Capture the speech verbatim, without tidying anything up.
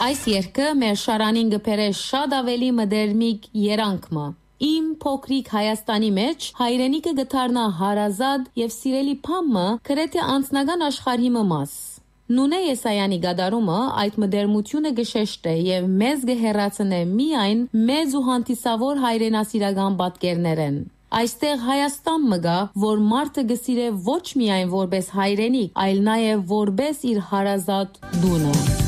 Այս երգը մեր շարանին գբերե շատ ավելի մդերմիկ երանքմը։ Իմ փոքրիկ Հայաստանի մեջ հայրենիքը գթարնա հարազատ եւ սիրելի փամը գրեթե անձնական աշխարհի մաս։ Նունե Եսայանի գդարումը այդ մդերմությունը գշեշտ է եւ մեզ գհեռացնե միայն մեծ ու հանդիսավոր հայրենասիրական պատկերներեն։ Այստեղ Հայաստան մգա, որ մարդը գսիրե ոչ միայն որպես հայրենիք, այլ նաեւ որպես իր հարազատ դունը։